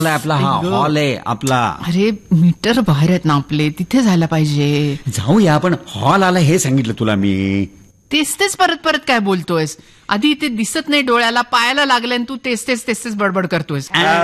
आपला हा हॉल आहे आपला. अरे मीटर बाहेर आहेत ना आपले, तिथे जायला पाहिजे. जाऊया आपण, हॉल आला हे सांगितलं तुला मी. तेच परत परत काय बोलतोयस? आधी इथे दिसत नाही डोळ्याला, पायाला लागले तू तेच बडबड करतोयस.